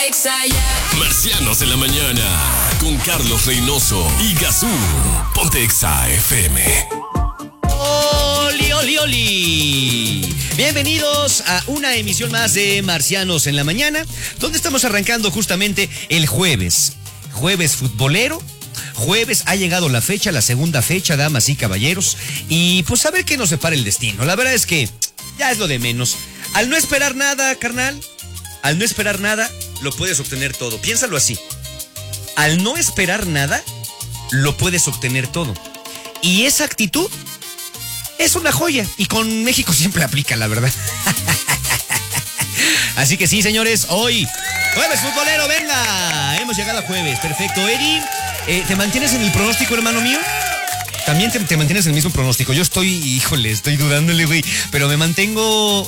Exa ya. Marcianos en la mañana, con Carlos Reynoso y Gazú. Ponte Exa FM. ¡Oli, oli, oli! Bienvenidos a una emisión más de Marcianos en la mañana, donde estamos arrancando justamente el jueves. Jueves futbolero. Jueves ha llegado la fecha, la segunda fecha, damas y caballeros. Y pues a ver qué nos separa el destino. La verdad es que ya es lo de menos. Al no esperar nada, carnal, al no esperar nada, lo puedes obtener todo. Piénsalo así. Al no esperar nada, lo puedes obtener todo. Y esa actitud es una joya. Y con México siempre aplica, la verdad. Así que sí, señores, hoy, jueves futbolero, venga. Hemos llegado a jueves, perfecto. Eri, ¿te mantienes en el pronóstico, hermano mío? También te mantienes en el mismo pronóstico. Yo estoy dudándole, güey. Pero me mantengo...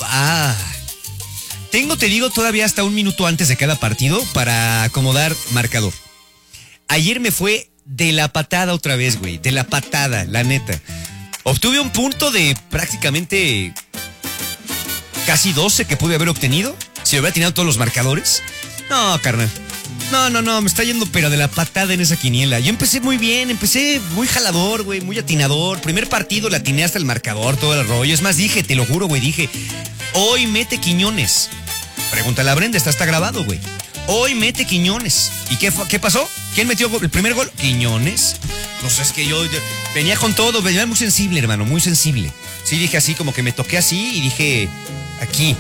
te digo, todavía hasta un minuto antes de cada partido para acomodar marcador. Ayer me fue de la patada otra vez, güey. De la patada, la neta. Obtuve un punto de prácticamente casi 12 que pude haber obtenido si hubiera tirado todos los marcadores. No, carnal. No, me está yendo pero de la patada en esa quiniela. Yo empecé muy bien, empecé muy jalador, güey, muy atinador. Primer partido la atiné hasta el marcador, todo el rollo. Es más, dije, te lo juro, güey, dije, hoy mete Quiñones. Pregúntale a Brenda, está grabado, güey. Hoy mete Quiñones. ¿Y qué pasó? ¿Quién metió el primer gol? Quiñones. No sé, es que yo venía con todo, venía muy sensible, hermano, muy sensible. Sí, dije así, como que me toqué así y dije, aquí.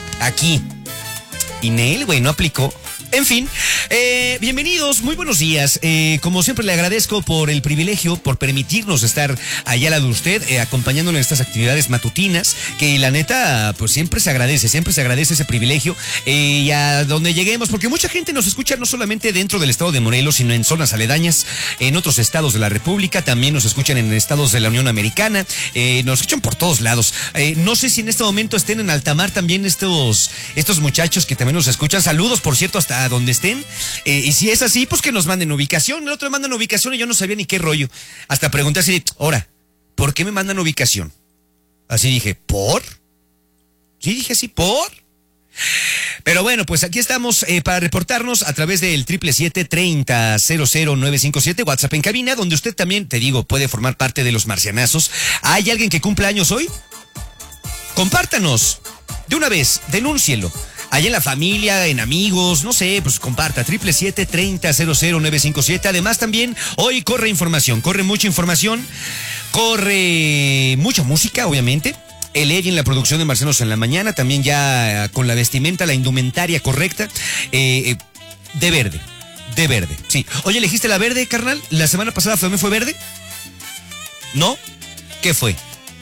Y Nel, güey, no aplicó. En fin, bienvenidos, muy buenos días. Como siempre le agradezco por el privilegio, por permitirnos estar allá al lado de usted, acompañándole en estas actividades matutinas, que la neta, pues siempre se agradece ese privilegio, y a donde lleguemos, porque mucha gente nos escucha no solamente dentro del estado de Morelos, sino en zonas aledañas, en otros estados de la República, también nos escuchan en estados de la Unión Americana, nos escuchan por todos lados. No sé si en este momento estén en alta mar también estos muchachos que también nos escuchan. Saludos, por cierto, hasta donde estén, y si es así, pues que nos manden ubicación. El otro me mandan ubicación y yo no sabía ni qué rollo, hasta pregunté así, ahora, ¿por qué me mandan ubicación? Así dije, ¿por? Sí, dije así, ¿por? Pero bueno, pues aquí estamos para reportarnos a través del 777-30-00957, WhatsApp en cabina, donde usted también, te digo, puede formar parte de los marcianazos. ¿Hay alguien que cumple años hoy? Compártanos, de una vez, denúncielo. Allá en la familia, en amigos, no sé, pues comparta, 777-30-00957. Además también, hoy corre mucha información, corre mucha música, obviamente. El Eddie en la producción de Marcianos en la mañana, también ya con la vestimenta, la indumentaria correcta, de verde, sí. Oye, ¿elegiste la verde, carnal? ¿La semana pasada también fue verde? ¿No? ¿Qué fue?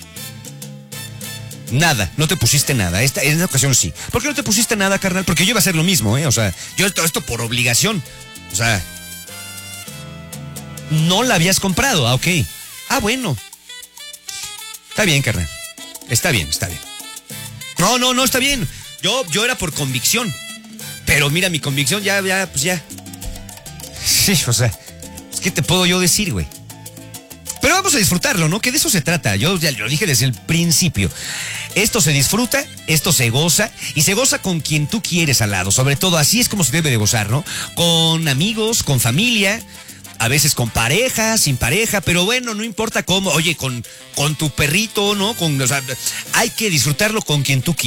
Nada, no te pusiste nada. En esta ocasión sí. ¿Por qué no te pusiste nada, carnal? Porque yo iba a hacer lo mismo, O sea, yo esto por obligación. O sea, no la habías comprado. Ok. Bueno. Está bien, carnal. Está bien. No, está bien. Yo era por convicción. Pero mira, mi convicción ya. Sí, o sea, ¿qué te puedo yo decir, güey? Pero vamos a disfrutarlo, ¿no? Que de eso se trata. Yo ya lo dije desde el principio. Esto se disfruta, esto se goza, y se goza con quien tú quieres al lado. Sobre todo, así es como se debe de gozar, ¿no? Con amigos, con familia, a veces con pareja, sin pareja, pero bueno, no importa cómo. Oye, con tu perrito, ¿no? O sea, hay que disfrutarlo con quien tú quieras.